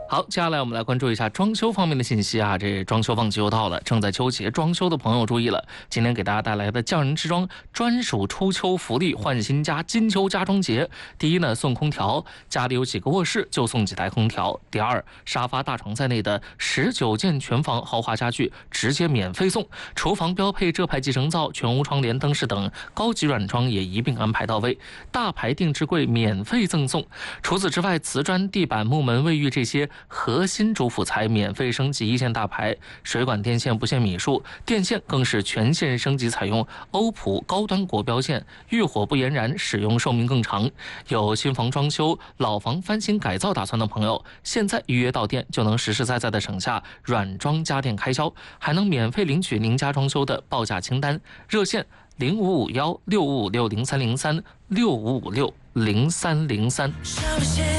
好，接下来我们来关注一下装修方面的信息啊。这装修旺季又到了，正在纠结装修的朋友注意了，今天给大家带来的匠人之装专属初秋福利换新家金秋家装节。第一呢，送空调，家里有几个卧室就送几台空调。第二，沙发大床在内的19件全房豪华家具直接免费送，厨房标配浙牌集成灶、全屋窗帘、灯饰等高级软装也一并安排到位，大牌定制柜免费赠送。除此之外，瓷砖、地板、木门、卫浴这些核心主辅材免费升级一线大牌，水管电线不限米数，电线更是全线升级采用欧普高端国标线，遇火不延燃，使用寿命更长。有新房装修、老房翻新改造打算的朋友，现在预约到店就能实实在在的省下软装家电开销，还能免费领取您家装修的报价清单。热线055165560303，65560303。